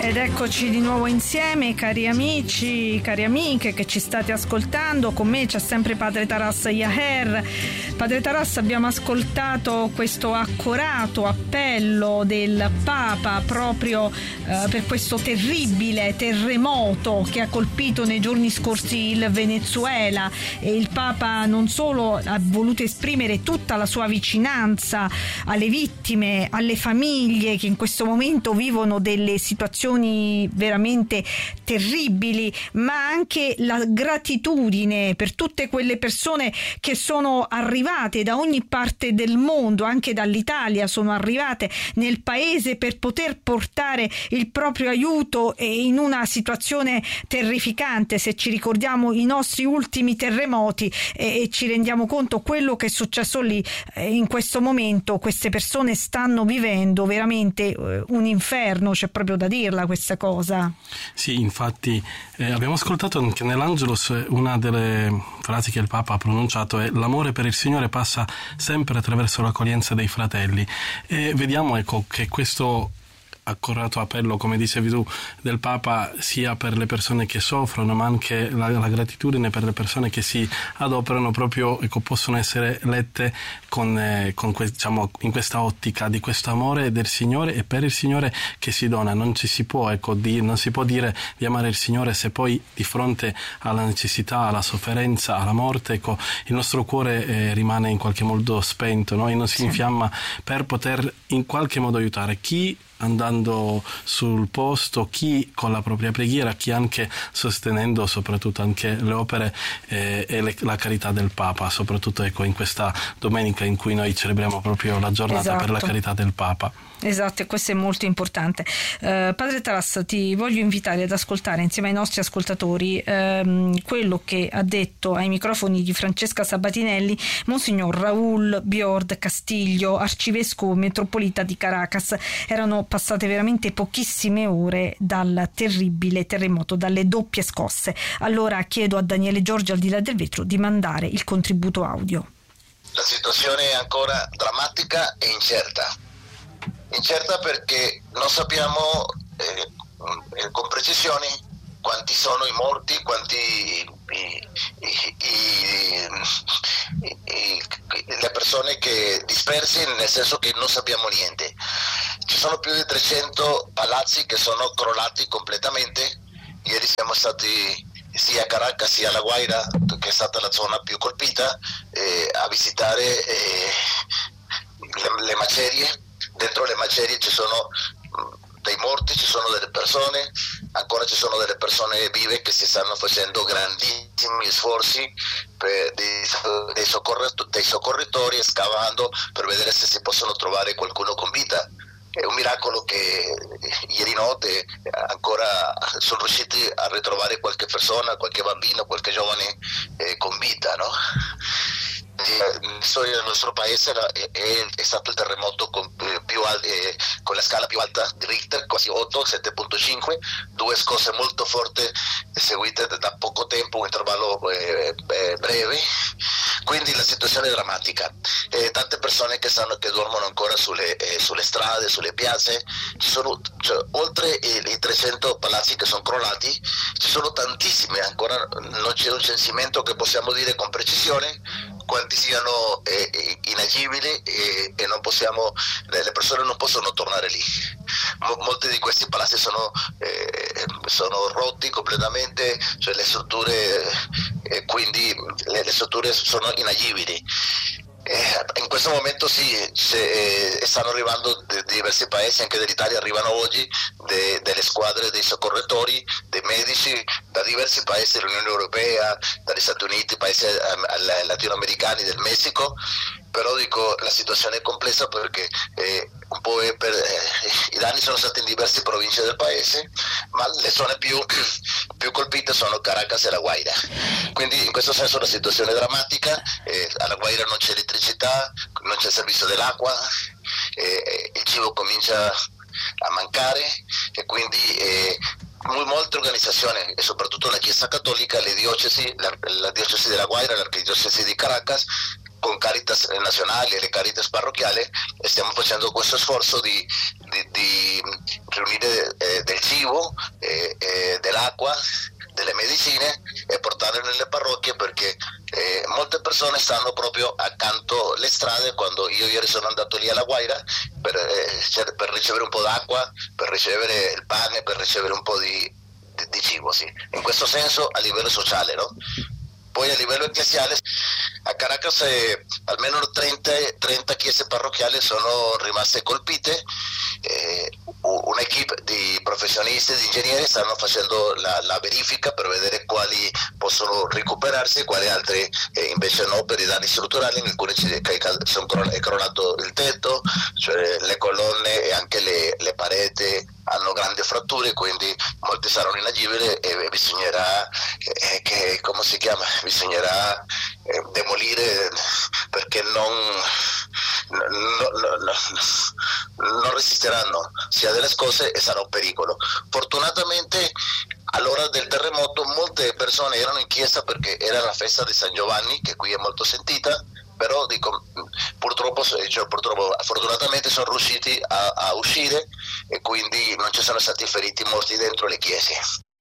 Ed eccoci di nuovo insieme, cari amici, cari amiche che ci state ascoltando. Con me c'è sempre Padre Taras Yaher. Padre Taras, abbiamo ascoltato questo accorato appello del Papa proprio per questo terribile terremoto che ha colpito nei giorni scorsi il Venezuela, e il Papa non solo ha voluto esprimere tutta la sua vicinanza alle vittime, alle famiglie che in questo momento vivono delle situazioni veramente terribili, ma anche la gratitudine per tutte quelle persone che sono arrivate da ogni parte del mondo, anche dall'Italia, sono arrivate nel paese per poter portare il proprio aiuto in una situazione terrificante. Se ci ricordiamo i nostri ultimi terremoti e ci rendiamo conto quello che è successo lì, in questo momento queste persone stanno vivendo veramente un inferno, c'è proprio da dirla questa cosa. Sì, infatti abbiamo ascoltato anche nell'Angelus una delle frasi che il Papa ha pronunciato è: l'amore per il Signore passa sempre attraverso l'accoglienza dei fratelli, e vediamo che questo accorato appello, come dicevi tu, del Papa sia per le persone che soffrono, ma anche la gratitudine per le persone che si adoperano proprio, possono essere lette diciamo, in questa ottica di questo amore del Signore e per il Signore che si dona. Non ci si può non si può dire di amare il Signore se poi di fronte alla necessità, alla sofferenza, alla morte, il nostro cuore rimane in qualche modo spento, no? E non si infiamma per poter in qualche modo aiutare chi andando sul posto, chi con la propria preghiera, chi anche sostenendo soprattutto anche le opere e la carità del Papa, soprattutto in questa domenica in cui noi celebriamo proprio la giornata per la carità del Papa. Esatto, e questo è molto importante. Padre Taras, ti voglio invitare ad ascoltare insieme ai nostri ascoltatori quello che ha detto ai microfoni di Francesca Sabatinelli Monsignor Raúl Biord Castillo, arcivescovo metropolita di Caracas. Erano passate veramente pochissime ore dal terribile terremoto, dalle doppie scosse. Allora chiedo a Daniele Giorgi, al di là del vetro, di mandare il contributo audio. La situazione è ancora drammatica e incerta perché non sappiamo con precisione quanti sono i morti, quanti le persone che disperse, nel senso che non sappiamo niente. Ci sono più di 300 palazzi che sono crollati completamente. Ieri siamo stati sia a Caracas sia a La Guaira, che è stata la zona più colpita, a visitare le macerie. Dentro le macerie ci sono dei morti, ci sono delle persone, ancora ci sono delle persone vive che si stanno facendo grandissimi sforzi dei soccorritori, scavando per vedere se si possono trovare qualcuno con vita. È un miracolo che ieri notte ancora sono riusciti a ritrovare qualche persona, qualche bambino, qualche giovane con vita, no? Nella storia del nostro paese è stato il terremoto con la scala più alta di Richter, quasi 8, 7.5, due scosse molto forti seguite da poco tempo, un intervallo breve, quindi la situazione è drammaca. Tante persone che dormono ancora sulle strade, sulle piazze. Ci sono oltre i 300 palazzi che sono crollati, ci sono tantissime, ancora non c'è un censimento che possiamo dire con precisione quanti siano inagibili e non possiamo, le persone non possono tornare lì. Molti di questi palazzi sono rotti completamente, cioè le strutture, quindi le strutture sono inagibili. In questo momento stanno arrivando diversi paesi, anche dell'Italia arrivano oggi delle squadre dei soccorritori, dei medici da diversi paesi dell'Unione Europea, dagli Stati Uniti, paesi latinoamericani, del Messico. Però dico, la situazione è complessa perché un po' i danni sono stati in diverse province del paese, ma le zone più colpite sono Caracas e La Guaira. Quindi in questo senso la situazione è drammatica. A La Guaira non c'è elettricità, non c'è servizio dell'acqua, il cibo comincia a mancare, e quindi molte organizzazioni, e soprattutto la Chiesa Cattolica, le diocesi, la diocesi della Guaira, l'archidiocesi di Caracas, con Caritas nazionali e le Caritas parrocchiali, stiamo facendo questo sforzo di riunire del cibo, dell'acqua, delle medicine e portarle nelle parrocchie, perché molte persone stanno proprio accanto alle strade. Quando io ieri sono andato lì alla Guaira per ricevere un po' d'acqua, per ricevere il pane, per ricevere un po' di cibo, sì. In questo senso a livello sociale, no? Poi a livello ecclesiale a Caracas almeno 30 chiese parrocchiali sono rimaste colpite. Un'equipe di professionisti, di ingegneri stanno facendo la verifica per vedere quali possono recuperarsi e quali altri invece no, per i danni strutturali. In alcuni è crollato il tetto, cioè le colonne e anche le pareti hanno grandi fratture, quindi molti saranno inagibili e bisognerà bisognerà demolire, perché non resisteranno sia delle scosse e sarà un pericolo. Fortunatamente all'ora del terremoto molte persone erano in chiesa perché era la festa di San Giovanni, che qui è molto sentita, però purtroppo fortunatamente sono riusciti a uscire e quindi non ci sono stati feriti morti dentro le chiese.